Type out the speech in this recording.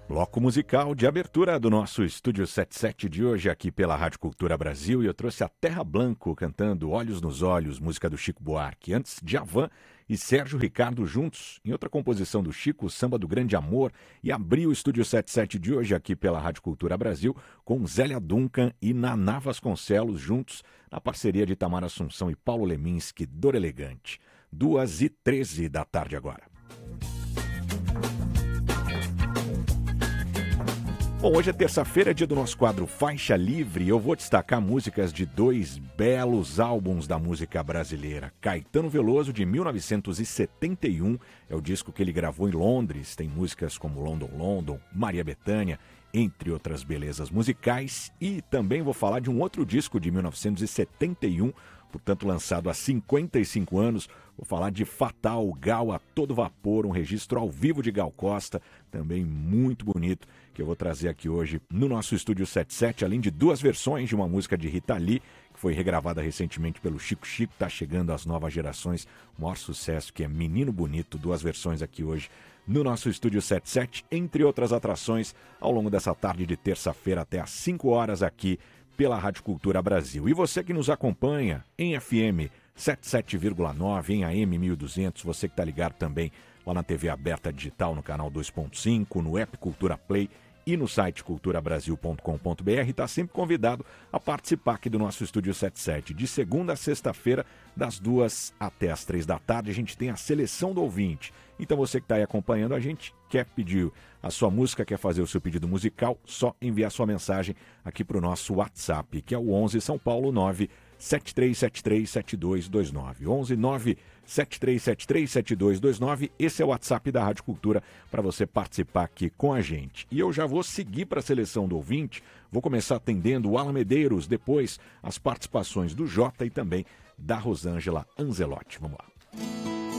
Bloco musical de abertura do nosso Estúdio 77 de hoje aqui pela Rádio Cultura Brasil, e eu trouxe a Terra Blanco cantando Olhos nos Olhos, música do Chico Buarque. Antes, Djavan e Sérgio Ricardo juntos, em outra composição do Chico, Samba do Grande Amor, e abriu o Estúdio 77 de hoje aqui pela Rádio Cultura Brasil com Zélia Duncan e Naná Vasconcelos juntos, na parceria de Tamara Assunção e Paulo Leminski, Dor Elegante. 2h13 da tarde agora. Bom, hoje é terça-feira, dia do nosso quadro Faixa Livre, e eu vou destacar músicas de dois belos álbuns da música brasileira. Caetano Veloso, de 1971, é o disco que ele gravou em Londres. Tem músicas como London London, Maria Bethânia, entre outras belezas musicais. E também vou falar de um outro disco de 1971, portanto lançado há 55 anos. Vou falar de Fatal, Gal a todo vapor, um registro ao vivo de Gal Costa, também muito bonito, que eu vou trazer aqui hoje no nosso Estúdio 77, além de duas versões de uma música de Rita Lee, que foi regravada recentemente pelo Chico Chico, está chegando às novas gerações, o maior sucesso, que é Menino Bonito, duas versões aqui hoje no nosso Estúdio 77, entre outras atrações, ao longo dessa tarde de terça-feira até às 5 horas aqui pela Rádio Cultura Brasil. E você que nos acompanha em FM 77,9, em AM 1200, você que está ligado também lá na TV aberta digital, no canal 2.5, no app Cultura Play e no site culturabrasil.com.br, está sempre convidado a participar aqui do nosso Estúdio 77. De segunda a sexta-feira, das 2 até as 3 da tarde, a gente tem a seleção do ouvinte. Então você que está aí acompanhando a gente, quer pedir a sua música, quer fazer o seu pedido musical, só enviar sua mensagem aqui para o nosso WhatsApp, que é o 11 São Paulo 9 73737229. 11 9 73737229. Esse é o WhatsApp da Rádio Cultura para você participar aqui com a gente. E eu já vou seguir para a seleção do ouvinte. Vou começar atendendo o Alan Medeiros, depois as participações do Jota e também da Rosângela Anzelotti. Vamos lá.